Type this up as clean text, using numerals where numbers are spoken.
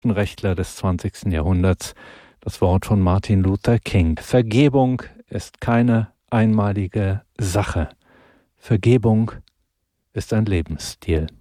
Rechtler des 20. Jahrhunderts. Das Wort von Martin Luther King. Vergebung ist keine einmalige Sache. Vergebung ist ein Lebensstil.